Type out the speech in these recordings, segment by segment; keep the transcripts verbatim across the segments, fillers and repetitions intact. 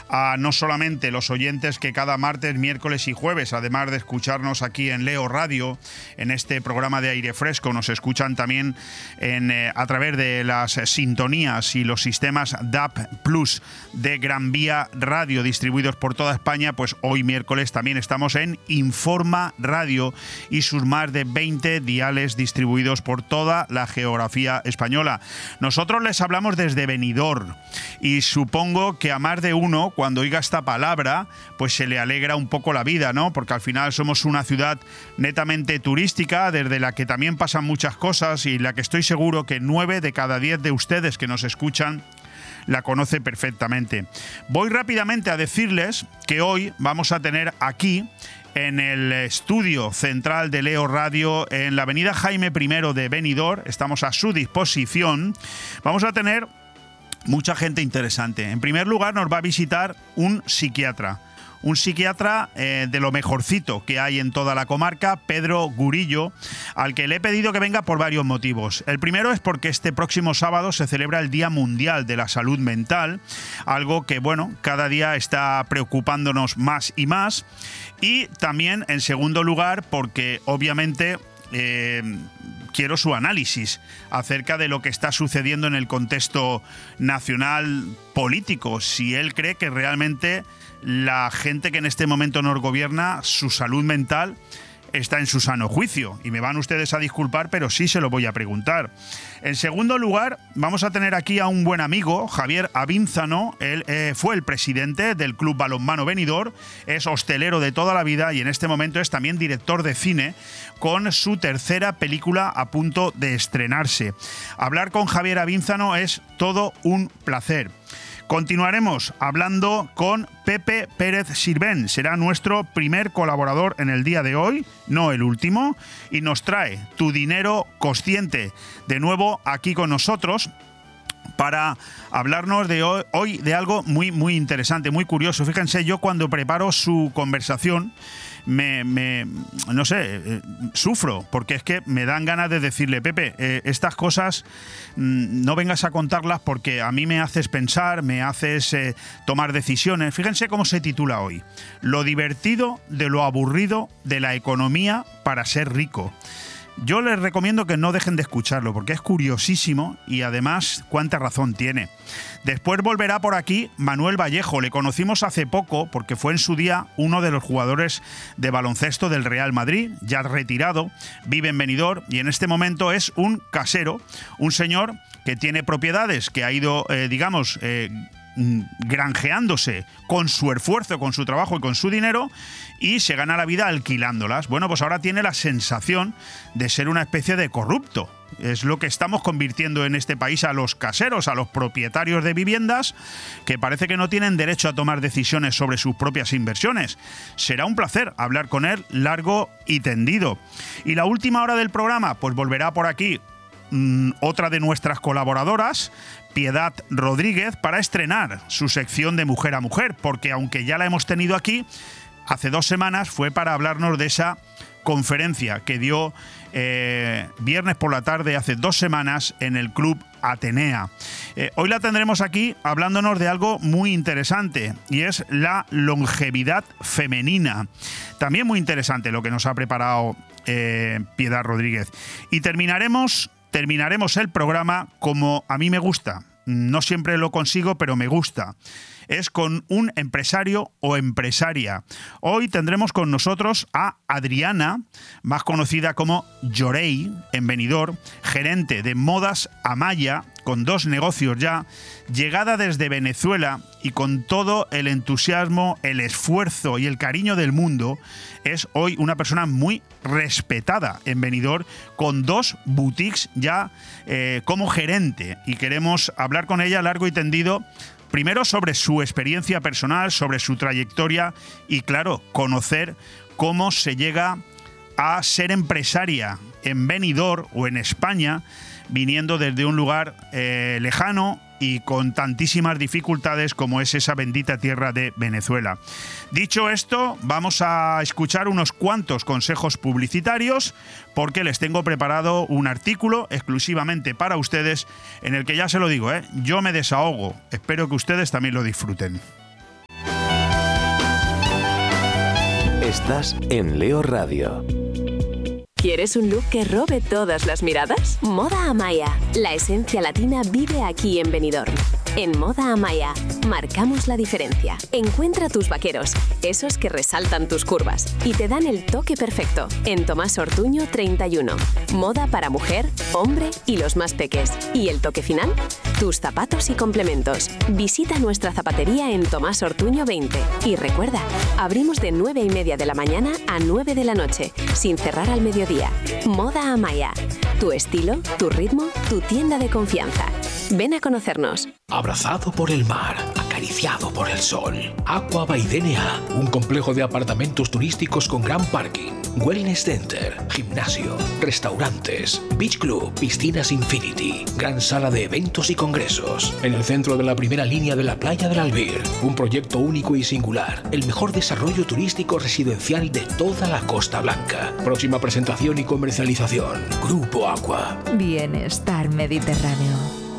a no solamente los oyentes que cada martes, miércoles y jueves, además de escucharnos aquí en Leo Radio, en este programa de aire fresco, nos escuchan también en, eh, a través de las sintonías y los sistemas D A B Plus de Gran Vía Radio, distribuidos por toda España. Pues hoy miércoles también estamos en Informa Radio y sus más de veinte diales distribuidos por toda la geografía española. Nosotros les hablamos desde Benidorm y supongo que a más de uno, cuando oiga esta palabra, pues se le alegra un poco la vida, ¿no? Porque al final somos una ciudad netamente turística, desde la que también pasan muchas cosas y la que estoy seguro que nueve de cada diez de ustedes que nos escuchan la conoce perfectamente. Voy rápidamente a decirles que hoy vamos a tener aquí, en el estudio central de Leo Radio, en la avenida Jaime primero de Benidorm, estamos a su disposición, vamos a tener mucha gente interesante. En primer lugar, nos va a visitar un psiquiatra. Un psiquiatra eh, de lo mejorcito que hay en toda la comarca, Pedro Gurillo, al que le he pedido que venga por varios motivos. El primero es porque este próximo sábado se celebra el Día Mundial de la Salud Mental, algo que, bueno, cada día está preocupándonos más y más. Y también, en segundo lugar, porque obviamente eh, quiero su análisis acerca de lo que está sucediendo en el contexto nacional político. Si él cree que realmente la gente que en este momento nos gobierna, su salud mental está en su sano juicio. Y me van ustedes a disculpar, pero sí se lo voy a preguntar. En segundo lugar, vamos a tener aquí a un buen amigo, Javier Avínzano. Él eh, fue el presidente del Club Balonmano Benidorm, es hostelero de toda la vida y en este momento es también director de cine, con su tercera película a punto de estrenarse. Hablar con Javier Avínzano es todo un placer. Continuaremos hablando con Pepe Pérez Sirvent. Será nuestro primer colaborador en el día de hoy, no el último, y nos trae Tu Dinero Consciente de nuevo aquí con nosotros para hablarnos de hoy, hoy de algo muy, muy interesante, muy curioso. Fíjense, yo cuando preparo su conversación me, me no sé, eh, sufro, porque es que me dan ganas de decirle, Pepe, eh, estas cosas mmm, no vengas a contarlas porque a mí me haces pensar, me haces eh, tomar decisiones. Fíjense cómo se titula hoy: Lo divertido de lo aburrido de la economía para ser rico. Yo les recomiendo que no dejen de escucharlo porque es curiosísimo y además cuánta razón tiene. Después volverá por aquí Manuel Vallejo. Le conocimos hace poco porque fue en su día uno de los jugadores de baloncesto del Real Madrid, ya retirado, vive en Benidorm y en este momento es un casero, un señor que tiene propiedades, que ha ido, eh, digamos, eh, granjeándose con su esfuerzo, con su trabajo y con su dinero, y se gana la vida alquilándolas. Bueno, pues ahora tiene la sensación de ser una especie de corrupto. Es lo que estamos convirtiendo en este país a los caseros, a los propietarios de viviendas, que parece que no tienen derecho a tomar decisiones sobre sus propias inversiones. Será un placer hablar con él largo y tendido. Y la última hora del programa, pues volverá por aquí mmm, otra de nuestras colaboradoras, Piedad Rodríguez, para estrenar su sección de Mujer a Mujer, porque aunque ya la hemos tenido aquí, hace dos semanas fue para hablarnos de esa conferencia que dio eh, viernes por la tarde hace dos semanas en el Club Atenea. Eh, hoy la tendremos aquí hablándonos de algo muy interesante y es la longevidad femenina. También muy interesante lo que nos ha preparado eh, Piedad Rodríguez. Y terminaremos... Terminaremos el programa como a mí me gusta. No siempre lo consigo, pero me gusta. Es con un empresario o empresaria. Hoy tendremos con nosotros a Adriana, más conocida como Llorei, en Benidorm, gerente de Modas Amaya, con dos negocios ya, llegada desde Venezuela y con todo el entusiasmo, el esfuerzo y el cariño del mundo. Es hoy una persona muy respetada en Benidorm, con dos boutiques ya eh, como gerente, y queremos hablar con ella largo y tendido, primero sobre su experiencia personal, sobre su trayectoria y, claro, conocer cómo se llega a ser empresaria en Benidorm o en España, viniendo desde un lugar eh, lejano y con tantísimas dificultades como es esa bendita tierra de Venezuela. Dicho esto, vamos a escuchar unos cuantos consejos publicitarios porque les tengo preparado un artículo exclusivamente para ustedes en el que, ya se lo digo, ¿eh? yo me desahogo. Espero que ustedes también lo disfruten. Estás en Leo Radio. ¿Quieres un look que robe todas las miradas? Moda Amaya. La esencia latina vive aquí en Benidorm. En Moda Amaya, marcamos la diferencia. Encuentra tus vaqueros, esos que resaltan tus curvas y te dan el toque perfecto. En Tomás Ortuño treinta y uno. Moda para mujer, hombre y los más peques. ¿Y el toque final? Tus zapatos y complementos. Visita nuestra zapatería en Tomás Ortuño veinte. Y recuerda, abrimos de nueve y media de la mañana a nueve de la noche, sin cerrar al mediodía. Moda Amaya. Tu estilo, tu ritmo, tu tienda de confianza. Ven a conocernos. Abrazado por el mar, acariciado por el sol. Aqua by D N A, un complejo de apartamentos turísticos con gran parking, wellness center, gimnasio, restaurantes, beach club, piscinas infinity, gran sala de eventos y congresos. En el centro de la primera línea de la playa del Albir, un proyecto único y singular, el mejor desarrollo turístico residencial de toda la Costa Blanca. Próxima presentación y comercialización, Grupo Aqua. Bienestar Mediterráneo.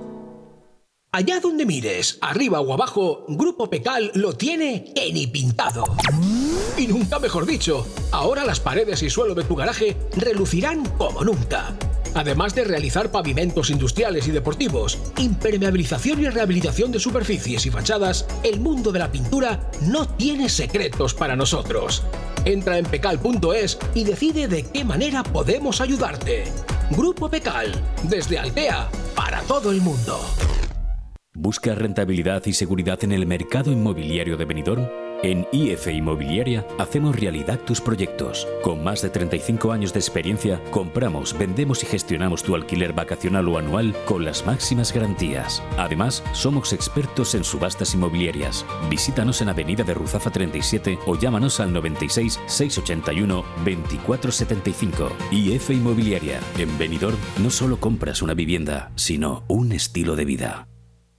Allá donde mires, arriba o abajo, Grupo Pecal lo tiene que ni pintado. Y nunca mejor dicho, ahora las paredes y suelo de tu garaje relucirán como nunca. Además de realizar pavimentos industriales y deportivos, impermeabilización y rehabilitación de superficies y fachadas, el mundo de la pintura no tiene secretos para nosotros. Entra en pecal punto es y decide de qué manera podemos ayudarte. Grupo Pecal, desde Altea, para todo el mundo. ¿Buscas rentabilidad y seguridad en el mercado inmobiliario de Benidorm? En I F Inmobiliaria hacemos realidad tus proyectos. Con más de treinta y cinco años de experiencia, compramos, vendemos y gestionamos tu alquiler vacacional o anual con las máximas garantías. Además, somos expertos en subastas inmobiliarias. Visítanos en Avenida de Ruzafa treinta y siete o llámanos al noventa y seis, seiscientos ochenta y uno, veinticuatro setenta y cinco. I F Inmobiliaria. En Benidorm no solo compras una vivienda, sino un estilo de vida.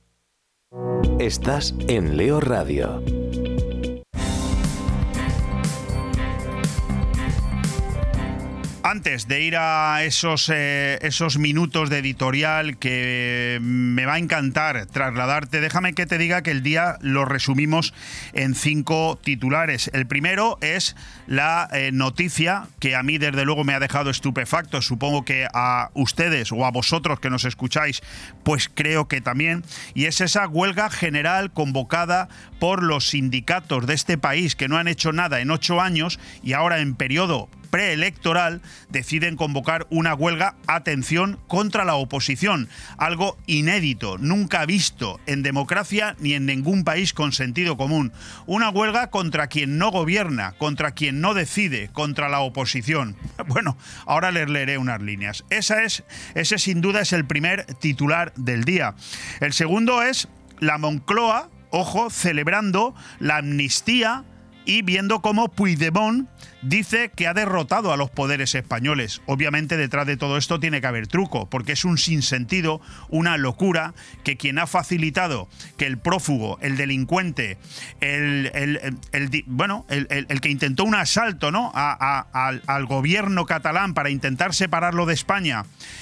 Estás en Leo Radio. Antes de ir a esos, eh, esos minutos de editorial que me va a encantar trasladarte, déjame que te diga que el día lo resumimos en cinco titulares. El primero es la eh, noticia que a mí desde luego me ha dejado estupefacto, supongo que a ustedes o a vosotros que nos escucháis, pues creo que también, y es esa huelga general convocada por los sindicatos de este país que no han hecho nada en ocho años y ahora en periodo preelectoral deciden convocar una huelga, atención, contra la oposición, algo inédito, nunca visto en democracia ni en ningún país con sentido común. Una huelga contra quien no gobierna, contra quien no decide, contra la oposición. Bueno, ahora les leeré unas líneas. Esa es, ese sin duda es el primer titular del día. El segundo es la Moncloa, ojo, celebrando la amnistía y viendo cómo Puigdemont dice que ha derrotado a los poderes españoles. Obviamente detrás de todo esto tiene que haber truco, porque es un sinsentido, una locura, que quien ha facilitado que el prófugo, el delincuente, el, el, el, el bueno, el, el, el que intentó un asalto, ¿no?, a, a, al, al gobierno catalán para intentar separarlo de España,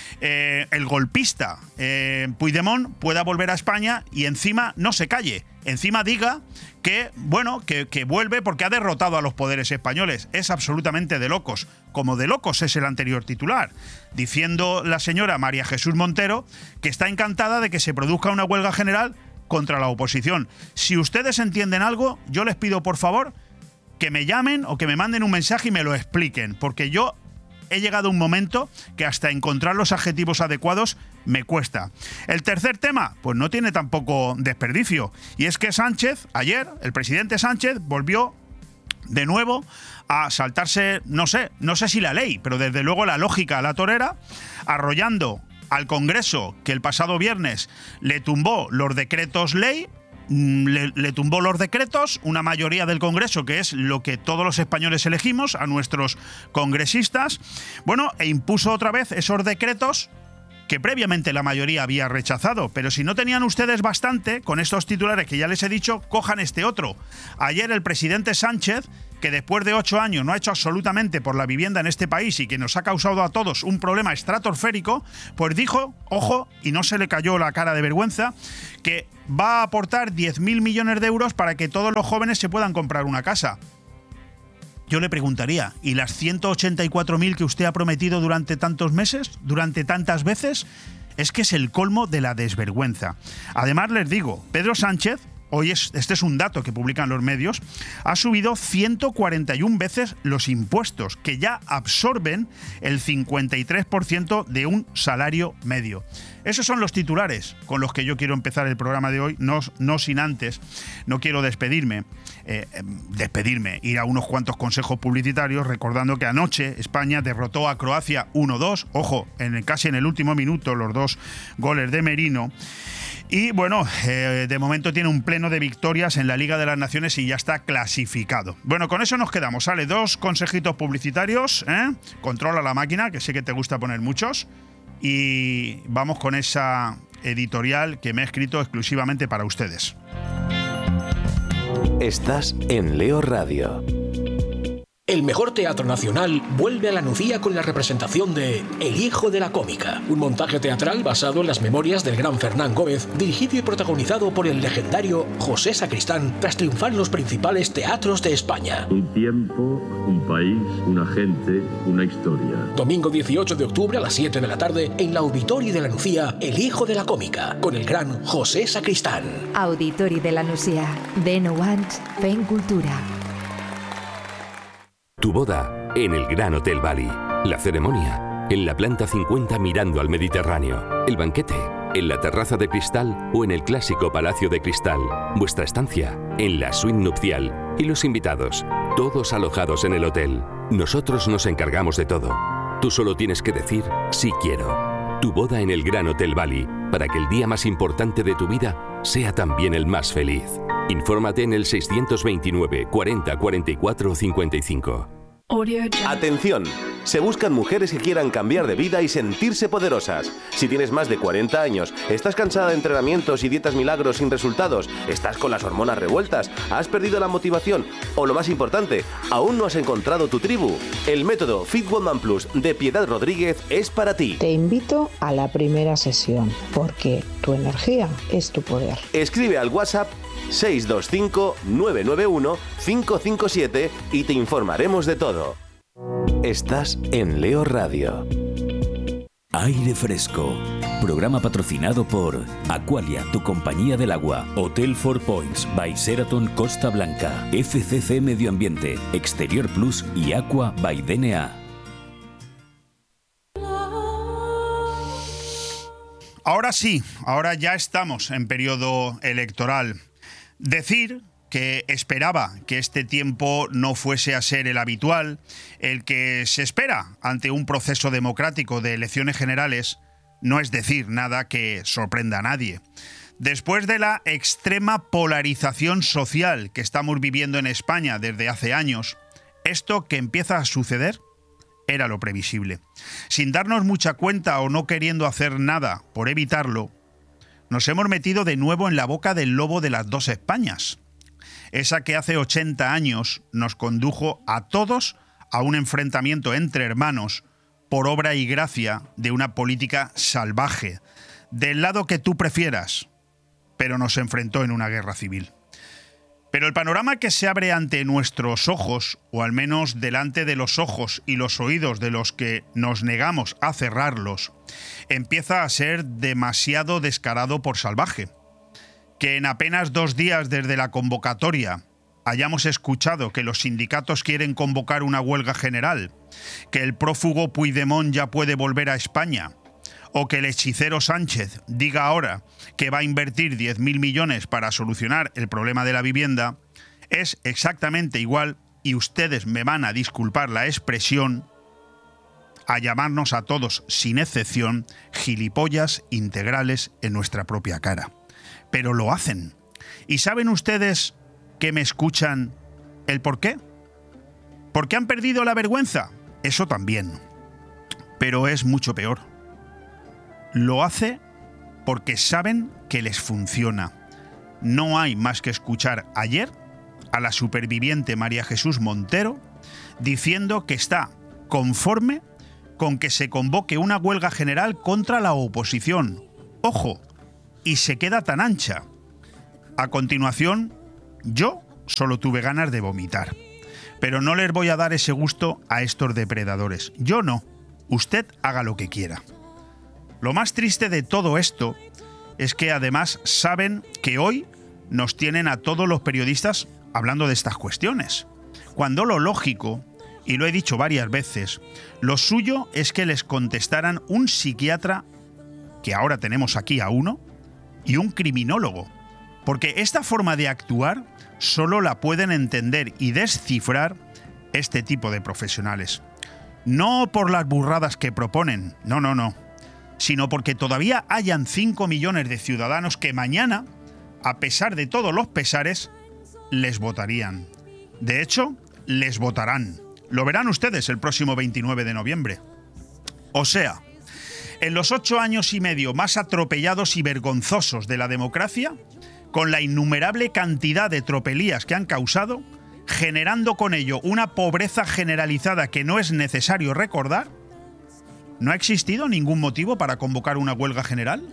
eh, el golpista eh, Puigdemont pueda volver a España y encima no se calle, encima diga que, bueno, que, que vuelve porque ha derrotado a los poderes españoles. Es absolutamente de locos, como de locos es el anterior titular, diciendo la señora María Jesús Montero que está encantada de que se produzca una huelga general contra la oposición. Si ustedes entienden algo, yo les pido por favor que me llamen o que me manden un mensaje y me lo expliquen, porque yo he llegado a un momento que hasta encontrar los adjetivos adecuados me cuesta. El tercer tema, pues no tiene tampoco desperdicio, y es que Sánchez, ayer, el presidente Sánchez volvió de nuevo a saltarse, no sé, no sé si la ley, pero desde luego la lógica a la torera, arrollando al Congreso, que el pasado viernes le tumbó los decretos ley, Le, le tumbó los decretos, una mayoría del Congreso, que es lo que todos los españoles elegimos, a nuestros congresistas, bueno, e impuso otra vez esos decretos que previamente la mayoría había rechazado. Pero si no tenían ustedes bastante con estos titulares que ya les he dicho, cojan este otro. Ayer el presidente Sánchez, que después de ocho años no ha hecho absolutamente por la vivienda en este país y que nos ha causado a todos un problema estratosférico, pues dijo, ojo, y no se le cayó la cara de vergüenza, que va a aportar diez mil millones de euros para que todos los jóvenes se puedan comprar una casa. yo le preguntaría, ¿y las ciento ochenta y cuatro mil que usted ha prometido durante tantos meses, durante tantas veces? Es que es el colmo de la desvergüenza. Además, les digo, Pedro Sánchez, hoy es, este es un dato que publican los medios, ha subido ciento cuarenta y una veces los impuestos, que ya absorben el cincuenta y tres por ciento de un salario medio. Esos son los titulares con los que yo quiero empezar el programa de hoy, no, no sin antes, no quiero despedirme, eh, despedirme, ir a unos cuantos consejos publicitarios, recordando que anoche España derrotó a Croacia uno dos, ojo, en el, casi en el último minuto, los dos goles de Merino. Y bueno, eh, de momento tiene un pleno de victorias en la Liga de las Naciones y ya está clasificado. Bueno, con eso nos quedamos. Sale dos consejitos publicitarios, ¿eh? Controla la máquina, que sé que te gusta poner muchos. Y vamos con esa editorial que me he escrito exclusivamente para ustedes. Estás en Leo Radio. El mejor teatro nacional vuelve a la Nucía con la representación de El hijo de la cómica, un montaje teatral basado en las memorias del gran Fernán Gómez, dirigido y protagonizado por el legendario José Sacristán, tras triunfar en los principales teatros de España. Un tiempo, un país, una gente, una historia. Domingo dieciocho de octubre a las siete de la tarde en la Auditori de la Nucía, El hijo de la cómica, con el gran José Sacristán. Auditori de la Nucía, Benouant, Fen Cultura. Tu boda en el Gran Hotel Bali. La ceremonia en la planta cincuenta mirando al Mediterráneo. El banquete en la terraza de cristal o en el clásico Palacio de Cristal. Vuestra estancia en la suite nupcial. Y los invitados, todos alojados en el hotel. Nosotros nos encargamos de todo. Tú solo tienes que decir sí quiero. Tu boda en el Gran Hotel Bali, para que el día más importante de tu vida sea también el más feliz. Infórmate en el seiscientos veintinueve cuarenta cuarenta y cuatro cincuenta y cinco. Atención, se buscan mujeres que quieran cambiar de vida y sentirse poderosas. Si tienes más de cuarenta años, estás cansada de entrenamientos y dietas milagros sin resultados, estás con las hormonas revueltas, has perdido la motivación o, lo más importante, aún no has encontrado tu tribu, el método Fit Woman Plus de Piedad Rodríguez es para ti. Te invito a la primera sesión, porque tu energía es tu poder. Escribe al WhatsApp seis dos cinco nueve nueve uno cinco cinco siete y te informaremos de todo. Estás en Leo Radio. Aire Fresco. Programa patrocinado por Aqualia, tu compañía del agua. Hotel Four Points by Sheraton Costa Blanca. F C C Medio Ambiente, Exterior Plus y Aqua by D N A. Ahora sí, ahora ya estamos en periodo electoral. Decir que esperaba que este tiempo no fuese a ser el habitual, el que se espera ante un proceso democrático de elecciones generales, no es decir nada que sorprenda a nadie. Después de la extrema polarización social que estamos viviendo en España desde hace años, esto que empieza a suceder era lo previsible. Sin darnos mucha cuenta o no queriendo hacer nada por evitarlo, nos hemos metido de nuevo en la boca del lobo de las dos Españas. Esa que hace ochenta años nos condujo a todos a un enfrentamiento entre hermanos por obra y gracia de una política salvaje, del lado que tú prefieras, pero nos enfrentó en una guerra civil. Pero el panorama que se abre ante nuestros ojos, o al menos delante de los ojos y los oídos de los que nos negamos a cerrarlos, empieza a ser demasiado descarado por salvaje. Que en apenas dos días desde la convocatoria hayamos escuchado que los sindicatos quieren convocar una huelga general, que el prófugo Puigdemont ya puede volver a España, o que el hechicero Sánchez diga ahora que va a invertir diez mil millones para solucionar el problema de la vivienda, es exactamente igual, y ustedes me van a disculpar la expresión, a llamarnos a todos, sin excepción, gilipollas integrales en nuestra propia cara. Pero lo hacen. ¿Y saben ustedes que me escuchan el por qué? ¿Por qué han perdido la vergüenza? Eso también. Pero es mucho peor. Lo hace porque saben que les funciona. No hay más que escuchar ayer a la superviviente María Jesús Montero diciendo que está conforme con que se convoque una huelga general contra la oposición. ¡Ojo! Y se queda tan ancha. A continuación, yo solo tuve ganas de vomitar. pero no les voy a dar ese gusto a estos depredadores. Yo no. Usted haga lo que quiera. Lo más triste de todo esto es que además saben que hoy nos tienen a todos los periodistas hablando de estas cuestiones, cuando lo lógico, y lo he dicho varias veces, lo suyo es que les contestaran un psiquiatra, que ahora tenemos aquí a uno, y un criminólogo, porque esta forma de actuar solo la pueden entender y descifrar este tipo de profesionales. No por las burradas que proponen, no, no, no, sino porque todavía hayan cinco millones de ciudadanos que mañana, a pesar de todos los pesares, les votarían. De hecho, les votarán. Lo verán ustedes el próximo veintinueve de noviembre. O sea, en los ocho años y medio más atropellados y vergonzosos de la democracia, con la innumerable cantidad de tropelías que han causado, generando con ello una pobreza generalizada que no es necesario recordar, ¿no ha existido ningún motivo para convocar una huelga general?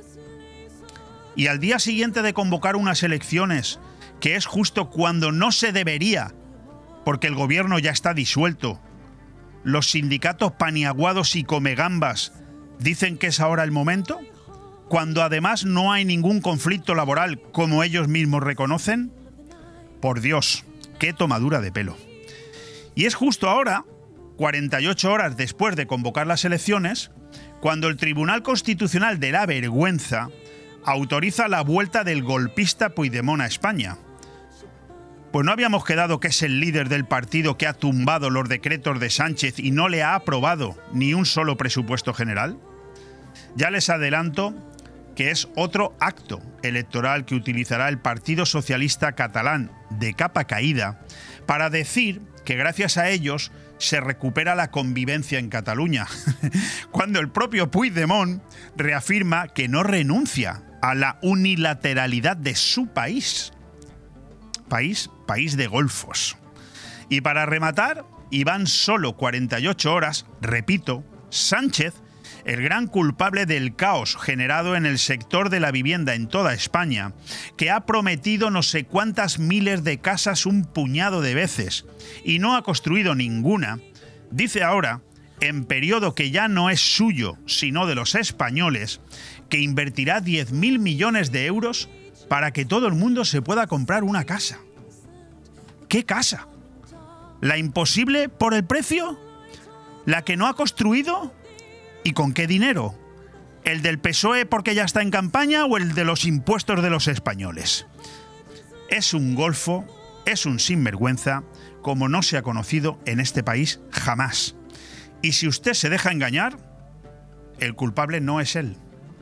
Y al día siguiente de convocar unas elecciones, que es justo cuando no se debería, porque el gobierno ya está disuelto, los sindicatos paniaguados y comegambas dicen que es ahora el momento, cuando además no hay ningún conflicto laboral como ellos mismos reconocen. Por Dios, qué tomadura de pelo. Y es justo ahora, cuarenta y ocho horas después de convocar las elecciones, cuando el Tribunal Constitucional de la Vergüenza autoriza la vuelta del golpista Puigdemont a España. Pues no habíamos quedado que es el líder del partido que ha tumbado los decretos de Sánchez y no le ha aprobado ni un solo presupuesto general. Ya les adelanto que es otro acto electoral que utilizará el Partido Socialista Catalán de capa caída para decir que gracias a ellos se recupera la convivencia en Cataluña, cuando el propio Puigdemont reafirma que no renuncia a la unilateralidad de su país. País, país de golfos. Y para rematar, y van solo cuarenta y ocho horas, repito, Sánchez, el gran culpable del caos generado en el sector de la vivienda en toda España, que ha prometido no sé cuántas miles de casas un puñado de veces y no ha construido ninguna, dice ahora, en periodo que ya no es suyo, sino de los españoles, que invertirá diez mil millones de euros para que todo el mundo se pueda comprar una casa. ¿Qué casa? ¿La imposible por el precio? ¿La que no ha construido? ¿Y con qué dinero? ¿El del P S O E porque ya está en campaña o el de los impuestos de los españoles? Es un golfo, es un sinvergüenza, como no se ha conocido en este país jamás. Y si usted se deja engañar, el culpable no es él.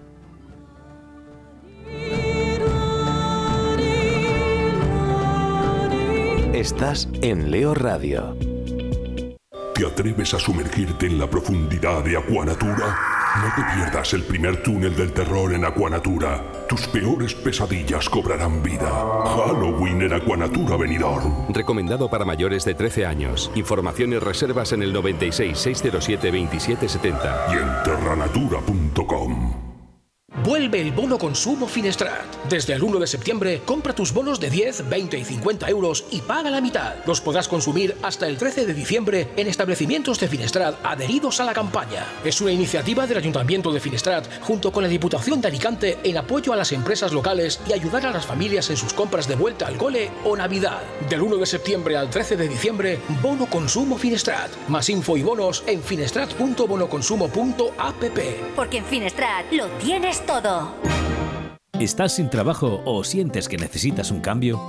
Estás en Leo Radio. ¿Te atreves a sumergirte en la profundidad de Aquanatura? No te pierdas el primer túnel del terror en Aquanatura. Tus peores pesadillas cobrarán vida. Halloween en Aquanatura Benidorm. Recomendado para mayores de trece años. Información y reservas en el noventa y seis, seiscientos siete, veintisiete setenta. Y en terranatura punto com. Vuelve el bono consumo Finestrat. Desde el uno de septiembre, compra tus bonos de diez, veinte y cincuenta euros y paga la mitad. Los podrás consumir hasta el trece de diciembre en establecimientos de Finestrat adheridos a la campaña. Es una iniciativa del Ayuntamiento de Finestrat junto con la Diputación de Alicante en apoyo a las empresas locales y ayudar a las familias en sus compras de vuelta al cole o Navidad. Del uno de septiembre al trece de diciembre, bono consumo Finestrat. Más info y bonos en finestrat punto bonoconsumo punto app. Porque en Finestrat lo tienes todo. ¿Estás sin trabajo o sientes que necesitas un cambio?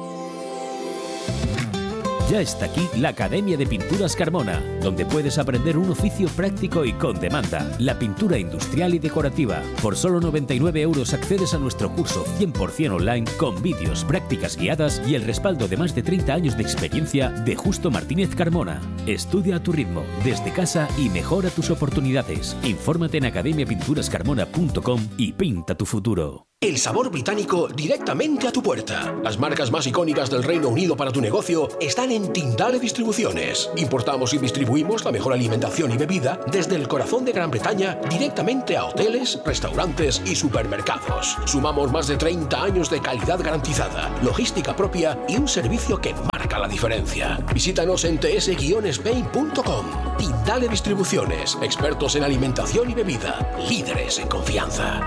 Ya está aquí la Academia de Pinturas Carmona, donde puedes aprender un oficio práctico y con demanda, la pintura industrial y decorativa. Por solo noventa y nueve euros accedes a nuestro curso cien por ciento online con vídeos, prácticas guiadas y el respaldo de más de treinta años de experiencia de Justo Martínez Carmona. Estudia a tu ritmo, desde casa y mejora tus oportunidades. Infórmate en academia pinturas carmona punto com y pinta tu futuro. El sabor británico directamente a tu puerta. Las marcas más icónicas del Reino Unido para tu negocio están en Tindale Distribuciones. Importamos y distribuimos la mejor alimentación y bebida desde el corazón de Gran Bretaña directamente a hoteles, restaurantes y supermercados. Sumamos más de treinta años de calidad garantizada, logística propia y un servicio que marca la diferencia. Visítanos en t s guion spain punto com. Tindale Distribuciones, expertos en alimentación y bebida, líderes en confianza.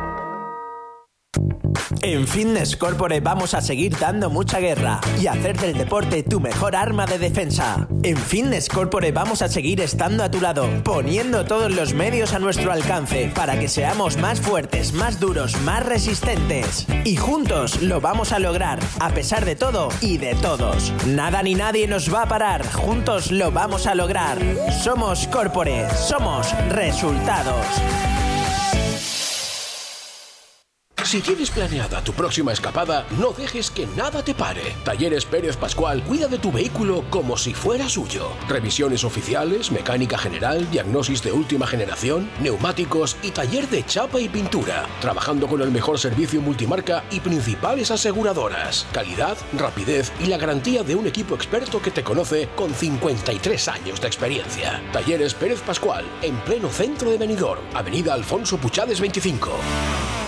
En Fitness Corporate vamos a seguir dando mucha guerra y hacer del deporte tu mejor arma de defensa. En Fitness Corporate vamos a seguir estando a tu lado, poniendo todos los medios a nuestro alcance para que seamos más fuertes, más duros, más resistentes. Y juntos lo vamos a lograr, a pesar de todo y de todos. Nada ni nadie nos va a parar, juntos lo vamos a lograr. Somos Corporate, somos resultados. Si tienes planeada tu próxima escapada, no dejes que nada te pare. Talleres Pérez Pascual cuida de tu vehículo como si fuera suyo. Revisiones oficiales, mecánica general, diagnosis de última generación, neumáticos y taller de chapa y pintura. Trabajando con el mejor servicio multimarca y principales aseguradoras. Calidad, rapidez y la garantía de un equipo experto que te conoce con cincuenta y tres años de experiencia. Talleres Pérez Pascual, en pleno centro de Benidorm, Avenida Alfonso Puchades veinticinco.